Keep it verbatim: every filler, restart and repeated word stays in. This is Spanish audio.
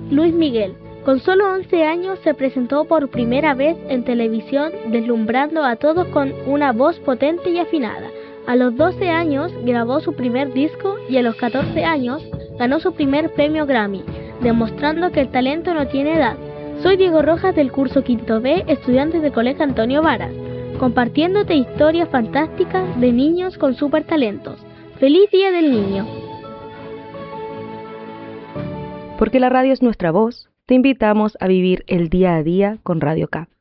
Luis Miguel. Con solo once años se presentó por primera vez en televisión, deslumbrando a todos con una voz potente y afinada. A los doce años grabó su primer disco y a los catorce años ganó su primer premio Grammy, demostrando que el talento no tiene edad. Soy Diego Rojas del curso Quinto B, estudiante del Colegio Antonio Varas, compartiéndote historias fantásticas de niños con super talentos. ¡Feliz Día del Niño! Porque la radio es nuestra voz, te invitamos a vivir el día a día con Radio K.